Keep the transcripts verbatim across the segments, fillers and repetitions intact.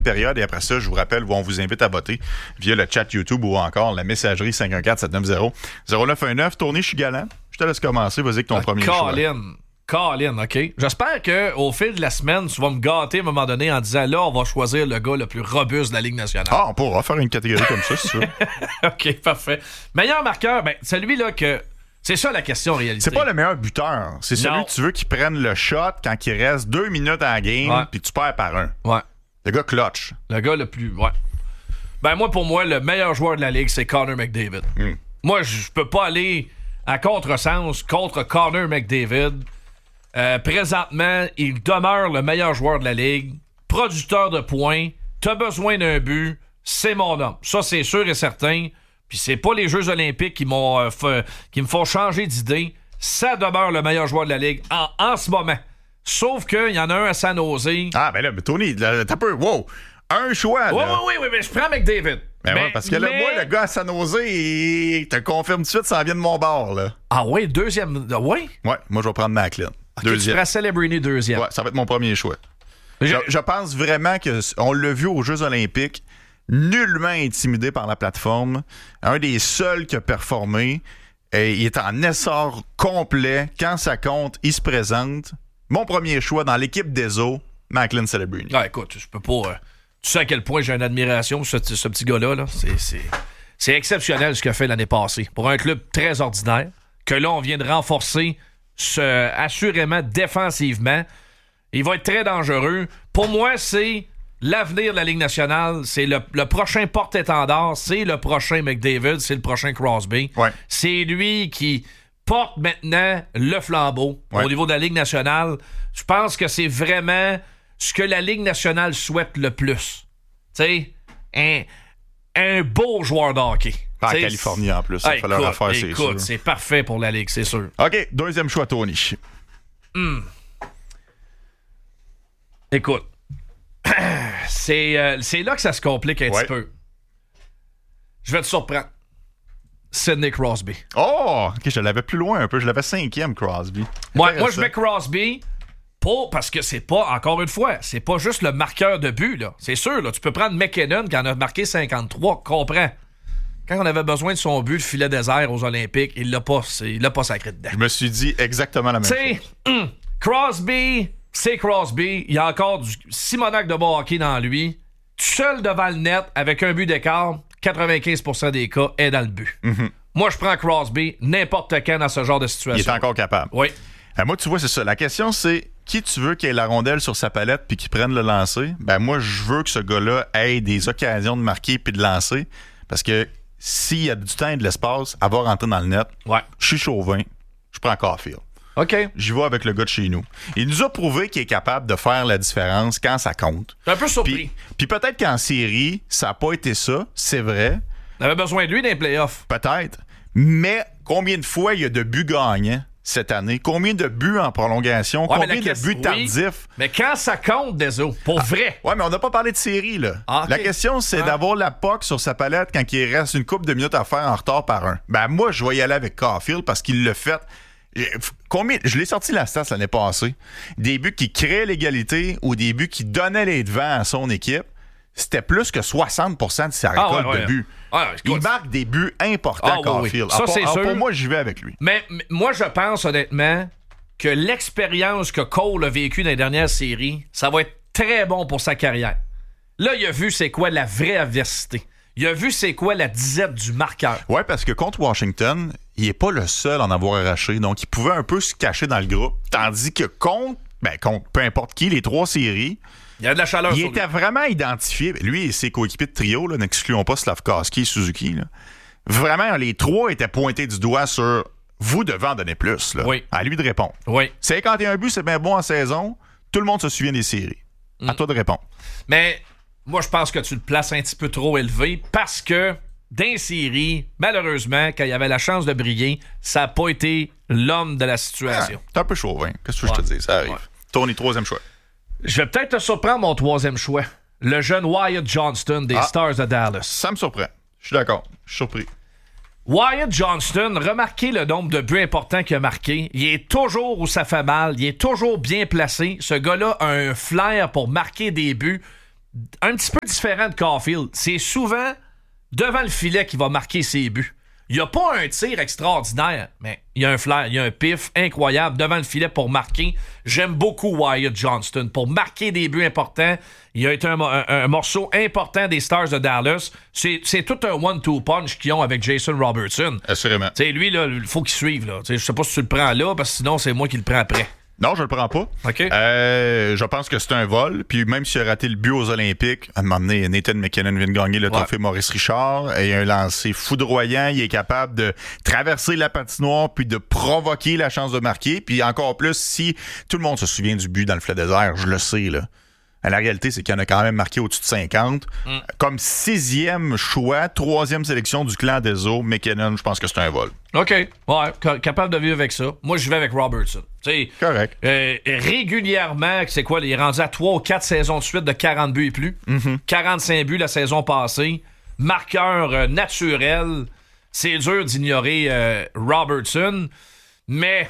période et après ça, je vous rappelle où on vous invite à voter via le chat YouTube ou encore la messagerie cinq un quatre sept neuf zéro zéro neuf un neuf. Tourné, je suis galant. Je te laisse commencer. Vas-y avec ton ah, premier Colin. choix. Colin, OK. J'espère qu'au fil de la semaine, tu vas me gâter à un moment donné en disant là, on va choisir le gars le plus robuste de la Ligue nationale. Ah, on pourra faire une catégorie comme ça, si tu veux. OK, parfait. Meilleur marqueur, ben, celui-là que... C'est ça la question en réalité. C'est pas le meilleur buteur. C'est celui non. que tu veux qui prenne le shot quand il reste deux minutes à la game ouais. puis tu perds par un. Ouais. Le gars clutch. Le gars le plus... Ouais. Ben moi, pour moi, le meilleur joueur de la Ligue, c'est Connor McDavid. Mm. Moi, je peux pas aller à contresens contre Connor McDavid. Euh, présentement, il demeure le meilleur joueur de la Ligue. Producteur de points. T'as besoin d'un but. C'est mon homme. Ça, c'est sûr et certain. Puis c'est pas les Jeux olympiques qui m'ont euh, fait, qui me font changer d'idée. Ça demeure le meilleur joueur de la Ligue en, en ce moment. Sauf qu'il y en a un à San Jose. Ah, ben là, mais Tony, là, t'as peu. Wow! Un choix, là. Oui, oui, oui, oui, mais je prends McDavid. Ben mais, ouais, parce que là, mais... moi, le gars à San Jose, il te confirme tout de suite, ça vient de mon bord, là. Ah oui, deuxième. Oui? Ouais, moi, je vais prendre Macklin. Okay, deuxième. Tu prends Celebrini deuxième. Ouais, ça va être mon premier choix. Je, je, je pense vraiment qu'on l'a vu aux Jeux olympiques, nullement intimidé par la plateforme. Un des seuls qui a performé. Et il est en essor complet. Quand ça compte, il se présente. Mon premier choix dans l'équipe des Eaux, Macklin Celebrini. Ah, écoute, je peux pas... Euh, tu sais à quel point j'ai une admiration pour ce, ce petit gars-là. Là. C'est, c'est, c'est exceptionnel ce qu'il a fait l'année passée. Pour un club très ordinaire, que là, on vient de renforcer ce, assurément défensivement. Il va être très dangereux. Pour moi, c'est l'avenir de la Ligue nationale. C'est le, le prochain porte-étendard. C'est le prochain McDavid. C'est le prochain Crosby. Ouais. C'est lui qui porte maintenant le flambeau ouais. au niveau de la Ligue nationale. Je pense que c'est vraiment ce que la Ligue nationale souhaite le plus. Tu sais, un, un beau joueur de hockey. En Californie, en plus. Ça hey, fait leur affaire, c'est sûr. Écoute, c'est parfait pour la Ligue, c'est sûr. OK, deuxième choix, Tony. Mm. Écoute, c'est, euh, c'est là que ça se complique un ouais. petit peu. Je vais te surprendre. Sidney Crosby. Oh! OK, je l'avais plus loin un peu. Je l'avais cinquième, Crosby. Ouais, moi, je mets Crosby pour, parce que c'est pas, encore une fois, c'est pas juste le marqueur de but, là. C'est sûr, là, tu peux prendre McKinnon qui en a marqué cinquante-trois, comprends. Quand on avait besoin de son but, le filet désert aux Olympiques, il l'a pas, il l'a pas sacré dedans. Je me suis dit exactement la même T'sais, chose. Hum, Crosby, c'est Crosby. Il y a encore du Simonac de bon hockey dans lui. Tout seul devant le net, avec un but d'écart, quatre-vingt-quinze pour cent des cas est dans le but. Mm-hmm. Moi, je prends Crosby n'importe quand dans ce genre de situation. Il est encore capable. Oui. Euh, moi, tu vois, c'est ça. La question, c'est qui tu veux qui ait la rondelle sur sa palette puis qui prenne le lancer? Ben moi, je veux que ce gars-là ait des occasions de marquer puis de lancer. Parce que s'il y a du temps et de l'espace, à voir rentrer dans le net, ouais. je suis chauvin, je prends Caulfield. OK. J'y vais avec le gars de chez nous. Il nous a prouvé qu'il est capable de faire la différence quand ça compte. Je suis un peu surpris. Puis, puis peut-être qu'en série, ça n'a pas été ça, c'est vrai. On avait besoin de lui dans les playoffs. Peut-être. Mais combien de fois il y a de buts gagnants cette année? Combien de buts en prolongation? Ouais, combien de question, buts tardifs? Oui, mais quand ça compte, Deso, pour ah, vrai. Ouais, mais on n'a pas parlé de série, là. Ah, okay. La question, c'est ah. d'avoir la P O C sur sa palette quand il reste une couple de minutes à faire en retard par un. Ben, moi, je vais y aller avec Caulfield parce qu'il l'a fait. Combien, je l'ai sorti la stat l'année passée. Des buts qui créaient l'égalité ou des buts qui donnaient les devants à son équipe. C'était plus que soixante pour cent de sa récolte ah, ouais, ouais. de buts. Ah, il marque des buts importants, ah, Caulfield. Oui, oui. Ça, ah, c'est pour, sûr. Pour moi, j'y vais avec lui. Mais, mais moi, je pense honnêtement que l'expérience que Cole a vécue dans les dernières séries, ça va être très bon pour sa carrière. Là, il a vu c'est quoi la vraie adversité. Il a vu c'est quoi la disette du marqueur. Ouais, parce que contre Washington, il n'est pas le seul à en avoir arraché. Donc, il pouvait un peu se cacher dans le groupe. Tandis que contre, ben, contre peu importe qui, les trois séries, il y a de la chaleur. Il était lui. Vraiment identifié. Lui et ses coéquipiers de trio, là, n'excluons pas Slavkovski et Suzuki. Là. Vraiment, les trois étaient pointés du doigt sur vous devez en donner plus. Là. Oui. À lui de répondre. Oui. cinquante et un buts, c'est bien bon en saison. Tout le monde se souvient des séries. Mm. À toi de répondre. Mais moi, je pense que tu le places un petit peu trop élevé parce que dans les séries, malheureusement, quand il y avait la chance de briller, ça n'a pas été l'homme de la situation. Ah, t'es un peu chauvin. Qu'est-ce que ouais. je te dis? Ça arrive. Ouais. Tony, troisième choix. Je vais peut-être te surprendre mon troisième choix. Le jeune Wyatt Johnston des ah, Stars de Dallas. Ça me surprend. Je suis d'accord. Je suis surpris. Wyatt Johnston, remarquez le nombre de buts importants qu'il a marqué. Il est toujours où ça fait mal. Il est toujours bien placé. Ce gars-là a un flair pour marquer des buts. un petit peu différent de Caulfield. C'est souvent devant le filet qu'il va marquer ses buts. Il n'y a pas un tir extraordinaire, mais il y a un flair, il y a un pif incroyable devant le filet pour marquer. J'aime beaucoup Wyatt Johnston. Pour marquer des buts importants, il a été un, un, un morceau important des Stars de Dallas. C'est, c'est tout un one-two punch qu'ils ont avec Jason Robertson. Assurément. T'sais, lui, il faut qu'il suive. Là. Je sais pas si tu le prends là, parce que sinon, c'est moi qui le prends après. Non, je le prends pas. OK. Euh, je pense que c'est un vol. Puis même s'il a raté le but aux Olympiques, à un moment donné, Nathan McKinnon vient de gagner le trophée ouais. Maurice Richard. Et il a un lancer foudroyant. Il est capable de traverser la patinoire puis de provoquer la chance de marquer. Puis encore plus, si tout le monde se souvient du but dans le filet désert, je le sais, là. La réalité, c'est qu'il en a quand même marqué au-dessus de cinquante. Mm. Comme sixième choix, troisième sélection du clan des eaux, McKinnon, je pense que c'est un vol. OK. Ouais, capable de vivre avec ça. Moi, je vais avec Robertson. T'sais, correct. Euh, régulièrement, c'est quoi? Il est rendu à trois ou quatre saisons de suite de quarante buts et plus. Mm-hmm. quarante-cinq buts la saison passée. Marqueur euh, naturel. C'est dur d'ignorer euh, Robertson. Mais...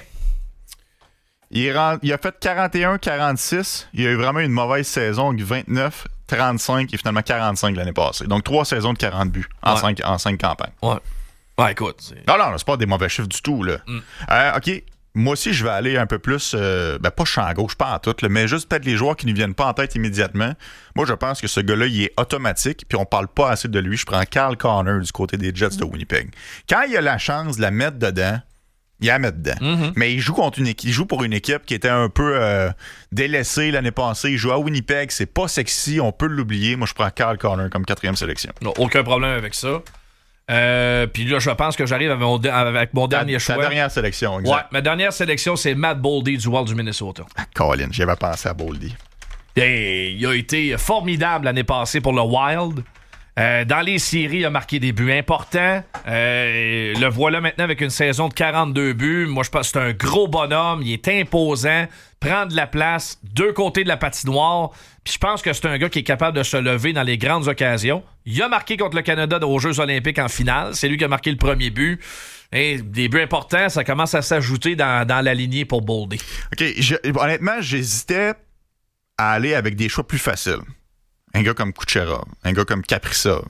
Il, rend, il a fait quarante et un quarante-six. Il a eu vraiment une mauvaise saison avec vingt-neuf, trente-cinq et finalement quarante-cinq l'année passée. Donc trois saisons de quarante buts en, ouais. cinq, en cinq campagnes. Ouais. Ouais, écoute. C'est... Non, non, c'est pas des mauvais chiffres du tout, là. Mm. Euh, OK. Moi aussi, je vais aller un peu plus, euh, ben pas champ gauche, pas en tout, là, mais juste peut-être les joueurs qui ne viennent pas en tête immédiatement. Moi, je pense que ce gars-là, il est automatique, puis on parle pas assez de lui. Je prends Kyle Connor du côté des Jets de Winnipeg. Quand il a la chance de la mettre dedans, il la met dedans. Mm-hmm. Mais il joue contre une équipe, il joue pour une équipe qui était un peu euh, délaissée l'année passée. Il joue à Winnipeg, c'est pas sexy, on peut l'oublier. Moi, je prends Kyle Connor comme quatrième sélection. Non, aucun problème avec ça. Euh, Puis là, je pense que j'arrive avec mon, avec mon dernier ta, choix. Ta dernière sélection, exact. Ouais, ma dernière sélection, c'est Matt Boldy du Wild du Minnesota. Ah, Colin, j'avais pensé à Boldy. Et il a été formidable l'année passée pour le Wild. Euh, dans les séries, il a marqué des buts importants. Euh, le voilà maintenant avec une saison de quarante-deux buts. Moi, je pense que c'est un gros bonhomme. Il est imposant, prend de la place, deux côtés de la patinoire. Puis je pense que c'est un gars qui est capable de se lever dans les grandes occasions. Il a marqué contre le Canada aux Jeux olympiques en finale. C'est lui qui a marqué le premier but. Et des buts importants, ça commence à s'ajouter dans, dans la lignée pour Boldy. OK. Je, honnêtement, j'hésitais à aller avec des choix plus faciles. Un gars comme Kucherov, un gars comme Kaprizov,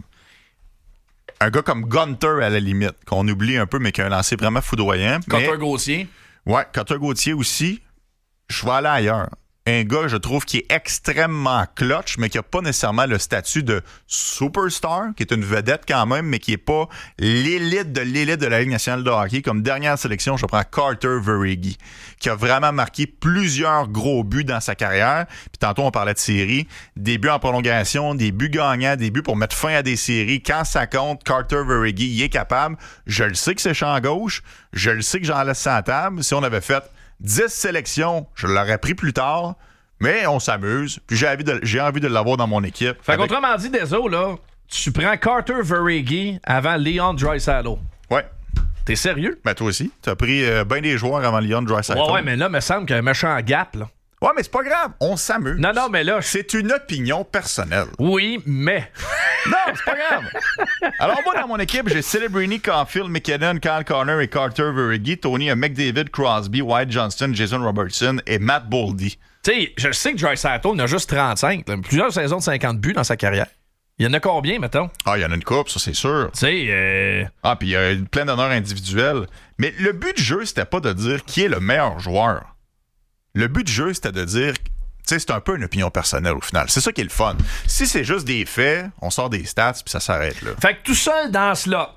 un gars comme Gunter à la limite, qu'on oublie un peu, mais qui a un lancé vraiment foudroyant. Cutter Gauthier. Ouais, Cutter Gauthier aussi. Je vais aller ailleurs. Un gars, je trouve, qui est extrêmement clutch, mais qui n'a pas nécessairement le statut de superstar, qui est une vedette quand même, mais qui n'est pas l'élite de l'élite de la Ligue nationale de hockey. Comme dernière sélection, je prends Carter Verhaeghe, qui a vraiment marqué plusieurs gros buts dans sa carrière. Puis tantôt, on parlait de séries. Des buts en prolongation, des buts gagnants, des buts pour mettre fin à des séries. Quand ça compte, Carter Verhaeghe, il est capable. Je le sais que c'est champ gauche. Je le sais que j'en laisse ça à la table. Si on avait fait dix sélections, je l'aurais pris plus tard, mais on s'amuse. Puis j'ai envie de, j'ai envie de l'avoir dans mon équipe. Fait avec... qu'autrement dit, Deso, là, tu prends Carter Verhaeghe avant Leon Draisaitl. Ouais. T'es sérieux? Ben toi aussi. T'as pris euh, bien des joueurs avant Leon Draisaitl. Ouais, ouais, mais là, il me semble qu'il y a un méchant gap, là. Ouais, mais c'est pas grave. On s'amuse. Non, non, mais là... C'est une opinion personnelle. Oui, mais... Non, c'est pas grave. Alors, moi, dans mon équipe, j'ai Celebrini, Caulfield, McKinnon, Kyle Connor et Carter Verhaeghe. Tony a McDavid, Crosby, Wyatt Johnston, Jason Robertson et Matt Boldy. Tu sais, je sais que Draisaitl en a juste trente-cinq. Là, plusieurs saisons de cinquante buts dans sa carrière. Il y en a combien, mettons? Ah, il y en a une coupe, ça, c'est sûr. Tu sais... Euh... Ah, puis il y a plein d'honneurs individuels. Mais le but du jeu, c'était pas de dire qui est le meilleur joueur. Le but du jeu, c'était de dire... Tu sais, c'est un peu une opinion personnelle au final. C'est ça qui est le fun. Si c'est juste des faits, on sort des stats puis ça s'arrête là. Fait que tout seul dans cela,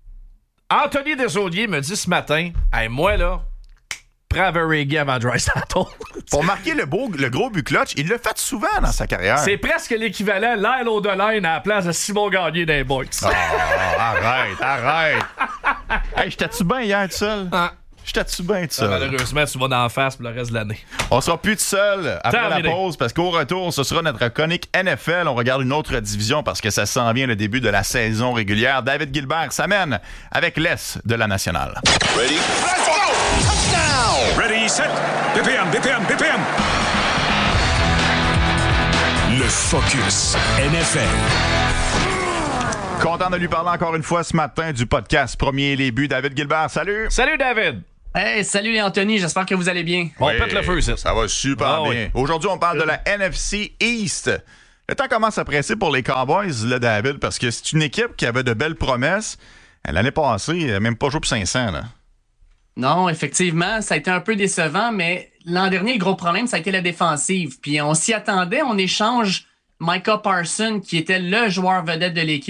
Anthony Desaulniers me dit ce matin, hey, moi là, prends Verhaeghe avant Draisaitl. Pour marquer le, beau, le gros but clutch, il l'a fait souvent dans sa carrière. C'est presque l'équivalent l'aile au de line à la place de Simon Gagné dans les boys. Oh, arrête, arrête. Hey, j'étais-tu bien hier tout seul? Ah. J'étais-tu bien tout seul? Ah, malheureusement, tu vas d'en face pour le reste de l'année. On sera plus tout seul après Terminé. La pause parce qu'au retour, ce sera notre chronique N F L. On regarde une autre division parce que ça s'en vient le début de la saison régulière. David Gilbert s'amène avec l'Est de la nationale. Ready? Let's go! Touchdown! Ready, set, B P M, B P M, B P M. Le Focus N F L. Content de lui parler encore une fois ce matin du podcast Premier les buts. David Gilbert, salut! Salut, David! Hey, salut Anthony, j'espère que vous allez bien. On oui, pète le feu, ça. Ça va super ah, bien. Oui. Aujourd'hui, on parle de la N F C East. Le temps commence à presser pour les Cowboys, là, David, parce que c'est une équipe qui avait de belles promesses. L'année passée, elle n'a même pas joué pour cinq cents. Là. Non, effectivement, ça a été un peu décevant, mais l'an dernier, le gros problème, ça a été la défensive. Puis on s'y attendait, on échange Micah Parsons, qui était le joueur vedette de l'équipe.